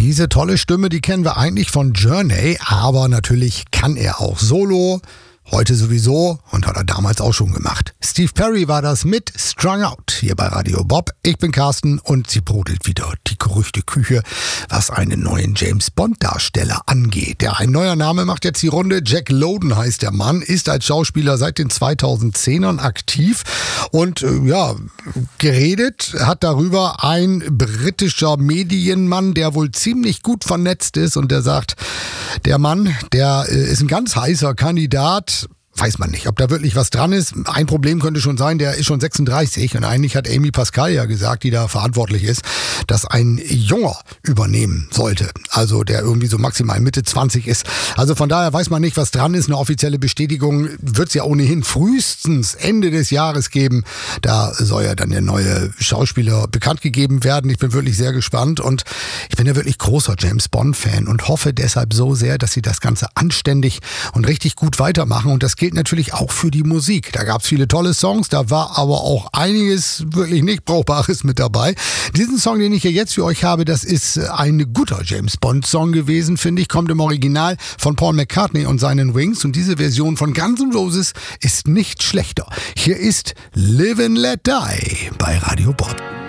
Diese tolle Stimme, die kennen wir eigentlich von Journey, aber natürlich kann er auch solo. Heute sowieso und hat er damals auch schon gemacht. Steve Perry war das mit Strung Out hier bei Radio Bob. Ich bin Carsten und sie brodelt wieder die Gerüchteküche, was einen neuen James-Bond-Darsteller angeht. Ja, ein neuer Name macht jetzt die Runde. Jack Lowden heißt der Mann, ist als Schauspieler seit den 2010ern aktiv und geredet hat darüber ein britischer Medienmann, der wohl ziemlich gut vernetzt ist und der sagt, der Mann, der ist ein ganz heißer Kandidat. Weiß man nicht, ob da wirklich was dran ist. Ein Problem könnte schon sein, der ist schon 36 und eigentlich hat Amy Pascal ja gesagt, die da verantwortlich ist, dass ein Junger übernehmen sollte. Also der irgendwie so maximal Mitte 20 ist. Also von daher weiß man nicht, was dran ist. Eine offizielle Bestätigung wird es ja ohnehin frühestens Ende des Jahres geben. Da soll ja dann der neue Schauspieler bekannt gegeben werden. Ich bin wirklich sehr gespannt und ich bin ja wirklich großer James-Bond-Fan und hoffe deshalb so sehr, dass sie das Ganze anständig und richtig gut weitermachen. Und das gilt natürlich auch für die Musik. Da gab es viele tolle Songs, da war aber auch einiges wirklich nicht Brauchbares mit dabei. Diesen Song, den ich hier jetzt für euch habe, das ist ein guter James-Bond-Song gewesen, finde ich. Kommt im Original von Paul McCartney und seinen Wings und diese Version von Guns N' Roses ist nicht schlechter. Hier ist Live and Let Die bei Radio Bob.